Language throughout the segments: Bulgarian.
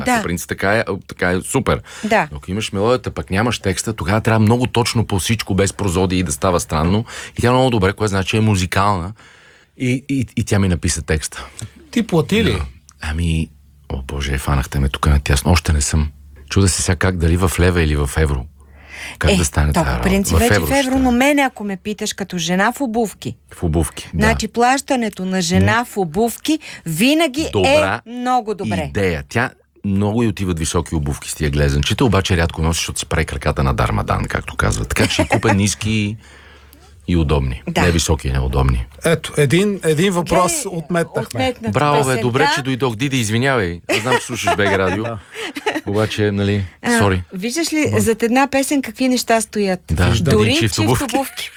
Да. По принцип така е супер. Да. Но ако имаш мелодията, пък нямаш текста, тогава трябва много точно по всичко, без прозодии и да става странно. И тя е много добре, което значи е музикална. И тя ми написа текста. Ти плати ли? Да. Ами, о боже, фанахте ме тук на тясно. Още не съм. Чуда се сега как, дали в лева или в евро. Как да стане това? това? В принцип вече в евро, но мене, ако ме питаш като жена в обувки. В обувки, да. Значи плащането на жена в обувки винаги Добра е много добре. идея. Тя много и отиват високи обувки с тия глезенчета, обаче рядко носи, защото си прави краката на Дармадан, както казват. Така че купа ниски и удобни. Да. Не високи и неудобни. Ето, един въпрос отметнахме. Браво, бе, песента. добре, че дойдох. Диди, извинявай. Аз знам, че слушаш БГ радио. Обаче, нали, сори. Виждаш ли зад една песен какви неща стоят? Да, Дори един чифт чифт обувки. обувки.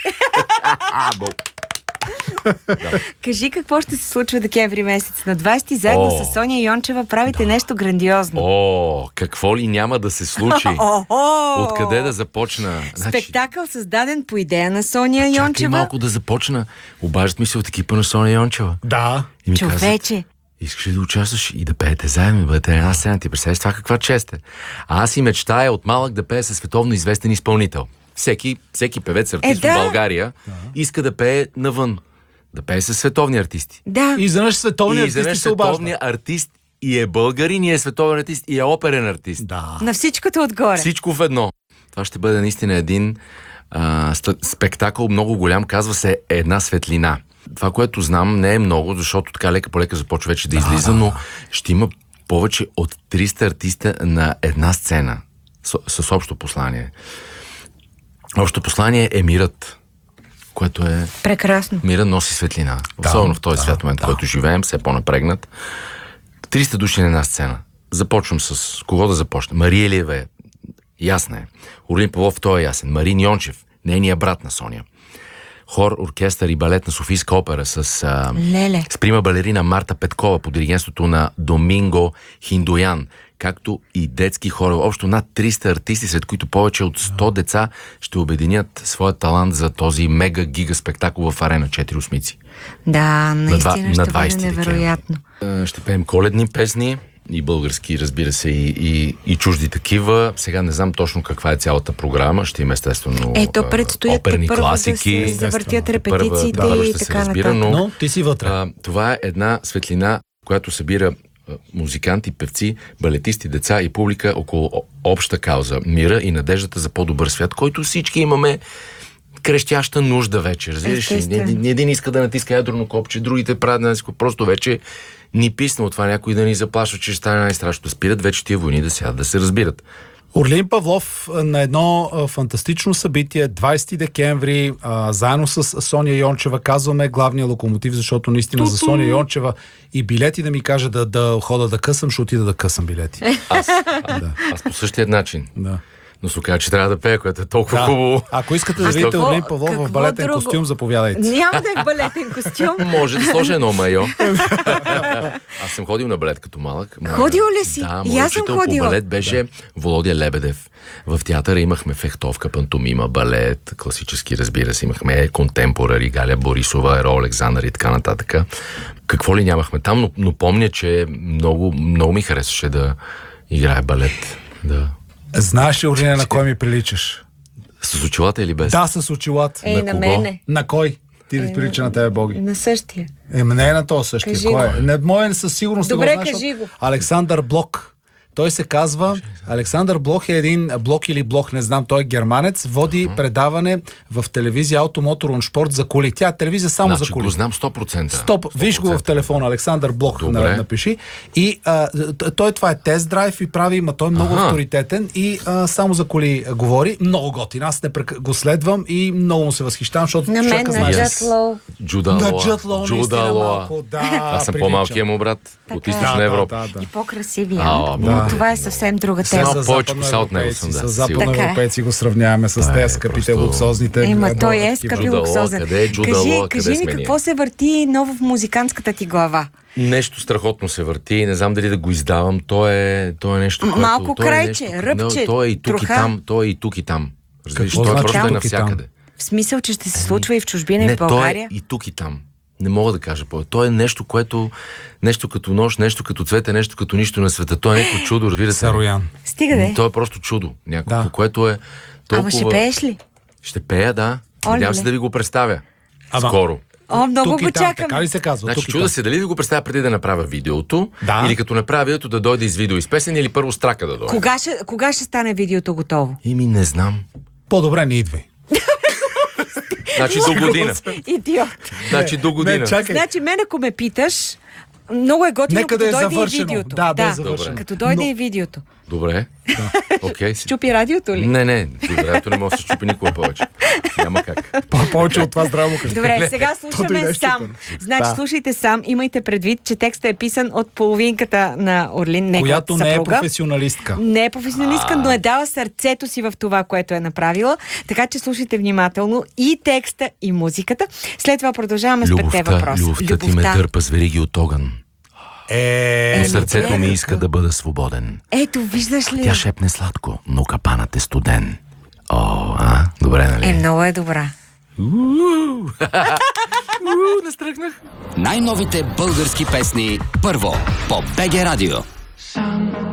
Кажи какво ще се случва декември месец. На 20 заедно с Соня Йончева правите нещо грандиозно. О, какво ли няма да се случи? Откъде да започна? Спектакъл създаден по идея на Соня Чакай Йончева. малко да започна. Обаждат ми се от екипа на Соня Йончева. Да. И ми казват, Човече. искаш ли да участваш и да пеете заедно, да бъдете на една сцена? Ти представиш това каква чест е? А аз и мечтая от малък да пее със световно известен изпълнител. Всеки певец, артист да. от България иска да пее навън. Да пее със световни артисти. Да. И изведнъж световният артист се обажда. световният артист и е българин, и е световен артист, и е оперен артист. Да. На всичкото отгоре. Всичко в едно. Това ще бъде наистина един спектакъл много голям. Казва се Една светлина. Това, което знам, не е много, защото така лека по лека започва вече да излиза, но ще има повече от 300 артиста на една сцена с общо послание. Общо послание е мирът, което е... Прекрасно. Мира носи светлина. Особено в този свят момент, в който живеем, все по-напрегнат. 300 души на една сцена. Започвам с кого да започна? Мария Илиева е. Ясна е. Орлин Павлов, той е ясен. Марин Йончев, нейният брат на Соня. Хор, оркестър и балет на Софийска опера с прима балерина Марта Петкова по диригентството на Доминго Хиндоян, както и детски хор. Общо над 300 артисти, след които повече от 100 деца ще обединят своят талант за този мега-гига спектакъл в Арена 4 осмици. Да, наистина ще бъде декември. невероятно. Ще пеем коледни песни и български, разбира се, и чужди такива. Сега не знам точно каква е цялата програма. Ще има естествено Ето предстоят оперни първо класики. да се завъртят репетициите първа и ще се така разбира, нататък. Но ти си вътре. Това е една светлина, която събира музиканти, певци, балетисти, деца и публика около обща кауза. Мира и надеждата за по-добър свят, който всички имаме крещяща нужда вече. Разбираш ли? Един иска да натиска ядрено копче, другите правят да натиска. Просто вече ни писна от това някой да ни заплашва, че ще стане най-страшно. Да спират вече тия войни, да сядат, да се разбират. Орлин Павлов на едно фантастично събитие, 20 декември, заедно с Соня Йончева, казваме главния локомотив, защото наистина за Соня Йончева и билети да ми каже да хода да късам, ще отида да късам билети. Аз по същия начин. Да. Но се оказа, че трябва да пея, което е толкова хубаво. Ако искате да видите Орлин Павлов в балетен костюм, заповядайте. Няма да е в балетен костюм. Може да сложа едно майо. Аз съм ходил на балет като малък. Ходил ли си? Да, И аз съм учител по ходила. балет беше Володя Лебедев. В театъра имахме фехтовка, пантомима, балет, класически, разбира се. Имахме контемпорари, Галя Борисова, Еро Александър и така нататък. Какво ли нямахме там, но помня, че много, много ми харесваше да играе балет. Да. Знаеш ли, Орлина, на кой ми приличаш? С очилата или без? Да, с очилата. На кого? мене. На кой? Ти ли прилича на тебе, Боги? На същия. Не е на този същия. Кажи Кой го. е? Не, моя със сигурност Добре, не го знаеш, кажи защото го. Александър Блок. Той се казва Александър Блок, е един Блок или Блок, не знам, той е германец, води предаване в телевизия Automotor und Sport за коли. Тя е телевизия само Значи за коли. го знам 100%. Стоп, виж го в телефона, Александър Блок, напиши. И той това е тест драйв и прави, той е много авторитетен и само за коли говори. Много готин. Аз го следвам и много му се възхищавам, защото На мен, човека на знае. Джет Лоу. Джудалоа. На Джет Лоу, наистина малко. Да, Аз съм прилича. по-малкия му брат от Източна Европа. И по-красивия. Да. Това е съвсем друга Сега тема. Малко повече коса от него съм, да, С сигурно. западноевропейци го сравняваме с тези скъпите, просто- луксозните. Той е скъпи Джудалоа, луксозен. къде е Джудалоа, Кажи къде ми сме ние? какво се върти ново в музикантската ти глава? Нещо страхотно се върти. Не знам дали да го издавам. То е нещо, което... Малко то е крайче, нещо, ръбче, то е и тук и троха. там. То е и тук и там. Разбираш, Какво той значи просто е тук и там? навсякъде. В смисъл, че ще се случва и в чужбина, и Не, в то е България? и тук и там. Не мога да кажа по. То е нещо, което... Нещо като нощ, нещо като цвете, нещо като нищо на света. То е някакво чудо, разбира се. Сароян. Стига де. То е просто чудо. Някакво, Да. което е толкова... Ама ще пееш ли? Ще пея, да. Надявам се да ви го представя. Ама- Скоро. О, много Тук го и там, чакам. така ли се казва? Значи Тук и чуда там. се дали да го представя преди да направя видеото, Да. или като направя видеото да дойде из видео и с песен, или първо с трака да дойде. Кога ще стане видеото готово? Не знам. По-добре не идвай. Значи до година. Идиот. Значи до година. Не, чакай. Значи мен, ако ме питаш, много е готино, Нека като да е дойде и завършено. видеото. Да, да е завършено. Като дойде Но- и видеото. Добре. Окей. си. Чупи радиото ли? Не. Добре, не може да се чупи никога повече. Няма как. Повече от това здраво кажи. Добре, сега То слушаме дойде сам. щупено. Значи, Да. слушайте сам. Имайте предвид, че текстът е писан от половинката на Орлин, неговата Която не е съпруга. професионалистка. Не е професионалистка, но е дала сърцето си в това, което е направила. Така че слушайте внимателно и текста, и музиката. След това продължаваме с петте въпроса. Любовта ти ме дърпа с вериги от огън. Но сърцето ми иска да бъда свободен. Ето, виждаш ли? Тя шепне сладко, но капанът е студен. Добре, нали? Много е добра. Настръхнах. Най-новите български песни първо по БГ Радио.